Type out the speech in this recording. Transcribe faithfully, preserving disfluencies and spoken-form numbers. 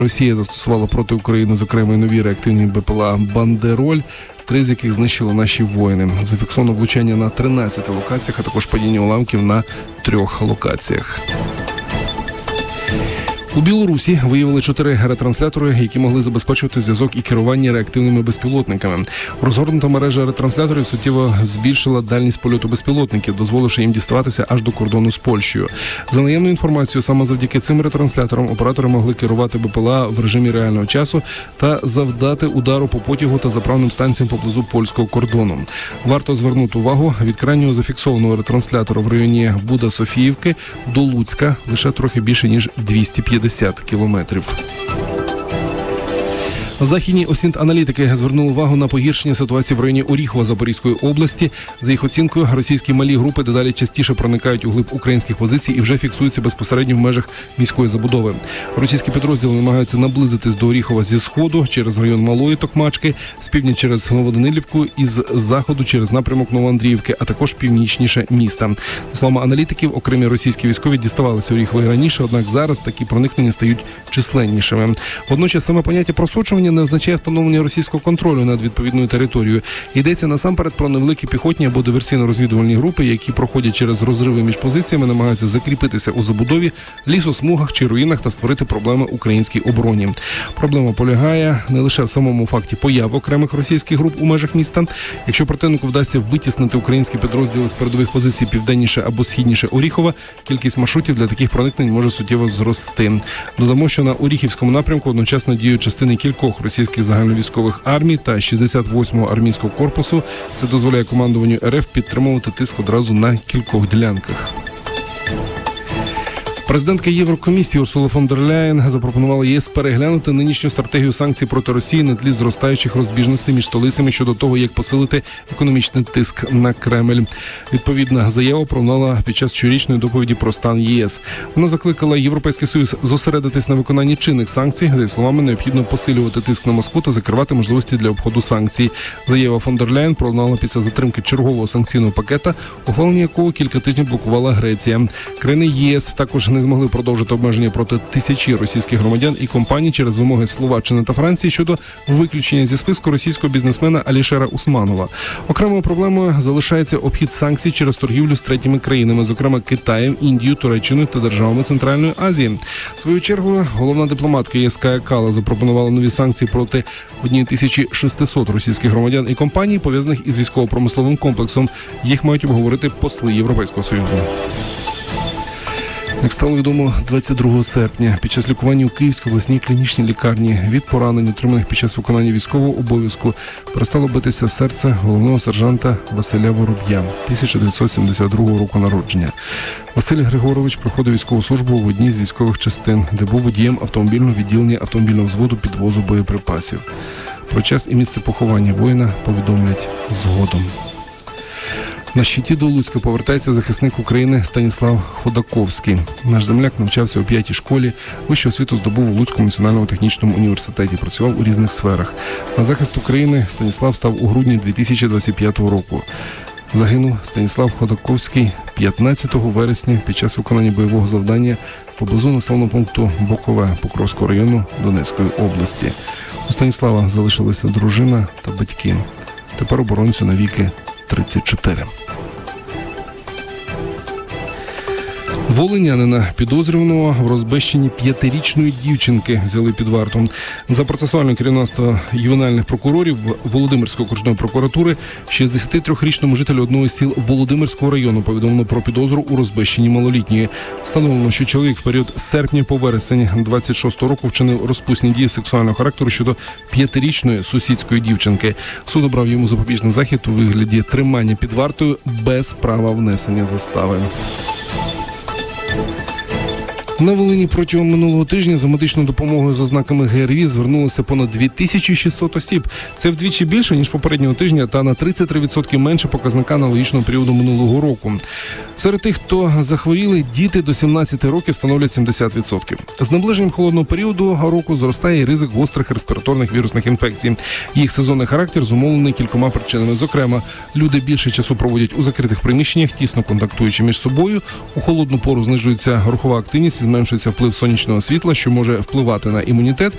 Росія застосувала проти України, зокрема, і нові реактивні БПЛА «Бандероль», три з яких знищили наші воїни. Зафіксовано влучання на тринадцяти локаціях, а також падіння уламків на трьох локаціях. У Білорусі виявили чотири ретранслятори, які могли забезпечувати зв'язок і керування реактивними безпілотниками. Розгорнута мережа ретрансляторів суттєво збільшила дальність польоту безпілотників, дозволивши їм діставатися аж до кордону з Польщею. За наявною інформацією, саме завдяки цим ретрансляторам оператори могли керувати БПЛА в режимі реального часу та завдати удару по потягу та заправним станціям поблизу польського кордону. Варто звернути увагу, від крайнього зафіксованого ретранслятора в районі Буда-Софіївки до Луцька лише трохи більше, ніж двісті п'ятдесят кілометрів. Західні осінт-аналітики звернули увагу на погіршення ситуації в районі Оріхова Запорізької області. За їх оцінкою, російські малі групи дедалі частіше проникають у глиб українських позицій і вже фіксуються безпосередньо в межах міської забудови. Російські підрозділи намагаються наблизитись до Оріхова зі сходу через район Малої Токмачки, з півдня через Новоданилівку і з заходу через напрямок Новоандріївки, а також північніше міста. За словами аналітиків, окремі російські військові діставалися Оріхова і раніше, однак зараз такі проникнення стають численнішими. Водночас саме поняття просочування не означає встановлення російського контролю над відповідною територією. Йдеться насамперед про невеликі піхотні або диверсійно-розвідувальні групи, які проходять через розриви між позиціями, намагаються закріпитися у забудові, лісосмугах чи руїнах та створити проблеми українській обороні. Проблема полягає не лише в самому факті появи окремих російських груп у межах міста. Якщо противнику вдасться витіснити українські підрозділи з передових позицій південніше або східніше Оріхова, кількість маршрутів для таких проникнень може суттєво зрости. Додамо, що на Оріхівському напрямку одночасно діють частини кількох російських загальновійськових армій та шістдесят восьмого армійського корпусу. Це дозволяє командуванню РФ підтримувати тиск одразу на кількох ділянках. Президентка Єврокомісії Урсула фон дер Ляєн запропонувала ЄС переглянути нинішню стратегію санкцій проти Росії на тлі зростаючих розбіжностей між столицями щодо того, як посилити економічний тиск на Кремль. Відповідна заява пролунала під час щорічної доповіді про стан ЄС. Вона закликала Європейський Союз зосередитись на виконанні чинних санкцій. За її словами, необхідно посилювати тиск на Москву та закривати можливості для обходу санкцій. Заява фон дер Ляєн пролунала після затримки чергового санкційного пакета, ухвалення якого кілька тижнів блокувала Греція. Країни ЄС також не змогли продовжити обмеження проти тисячі російських громадян і компаній через вимоги Словаччини та Франції щодо виключення зі списку російського бізнесмена Алішера Усманова. Окремою проблемою залишається обхід санкцій через торгівлю з третіми країнами, зокрема Китаєм, Індією, Туреччиною та державами Центральної Азії. В свою чергу, головна дипломатка ЄС Кая Каллас запропонувала нові санкції проти тисячі шістсот російських громадян і компаній, пов'язаних із військово-промисловим комплексом. Їх мають обговорити посли Європейського Союзу. Як стало відомо, двадцять другого серпня під час лікування у Київській обласній клінічній лікарні від поранень, отриманих під час виконання військового обов'язку, перестало битися серце головного сержанта Василя Вороб'я, тисяча дев'ятсот сімдесят другого року народження. Василь Григорович проходив військову службу в одній з військових частин, де був водієм автомобільного відділення автомобільного взводу підвозу боєприпасів. Про час і місце поховання воїна повідомлять згодом. На щиті до Луцька повертається захисник України Станіслав Ходаковський. Наш земляк навчався у п'ятій школі, вищу освіту здобув у Луцькому національному технічному університеті, працював у різних сферах. На захист України Станіслав став у грудні дві тисячі двадцять п'ятого року. Загинув Станіслав Ходаковський п'ятнадцятого вересня під час виконання бойового завдання поблизу населеного пункту Бокове Покровського району Донецької області. У Станіслава залишилися дружина та батьки. Тепер оборонцю навіки тридцять чотири. Волинянина, підозрюваного в розбещенні п'ятирічної дівчинки, взяли під варту. За процесуальне керівництво ювенальних прокурорів Володимирської окружної прокуратури шістдесятитрирічному жителю одного з сіл Володимирського району повідомлено про підозру у розбещенні малолітньої. Встановлено, що чоловік в період з серпня по вересень двадцять шостого року вчинив розпусні дії сексуального характеру щодо п'ятирічної сусідської дівчинки. Суд обрав йому запобіжний захід у вигляді тримання під вартою без права внесення застави. На Волині протягом минулого тижня за медичною допомогою з ознаками ГРВІ звернулося понад дві тисячі шістсот осіб. Це вдвічі більше, ніж попереднього тижня, та на тридцять три відсотки менше показника аналогічного періоду минулого року. Серед тих, хто захворіли, діти до сімнадцяти років становлять сімдесят відсотків. З наближенням холодного періоду року зростає і ризик гострих респіраторних вірусних інфекцій. Їх сезонний характер зумовлений кількома причинами. Зокрема, люди більше часу проводять у закритих приміщеннях, тісно контактуючи між собою. У холодну пору знижується рухова активність, зменшується вплив сонячного світла, що може впливати на імунітет,